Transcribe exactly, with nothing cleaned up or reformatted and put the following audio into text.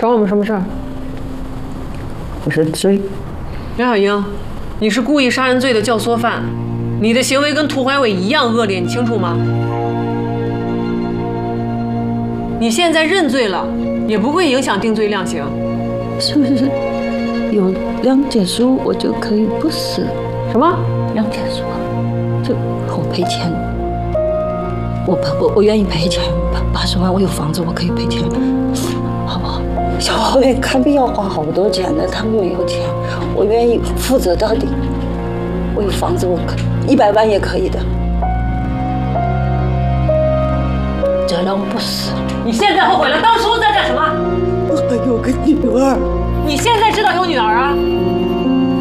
找我们什么事儿？ 我认罪。 杨小英，你是故意杀人罪的教唆犯，你的行为跟涂怀伟一样恶劣，你清楚吗？你现在认罪了，也不会影响定罪量刑。 是不是有谅解书我就可以不死？ 什么谅解书？就我赔钱，我我我愿意赔钱，八八十万，我有房子，我可以赔钱，好不好？小后院看病要花好多钱的，他们没有钱，我愿意负责到底。我有房子，我可一百万也可以的，只要让我不死。 你现在后悔了，当初在干什么？ 我还有个女儿。 你现在知道有女儿啊？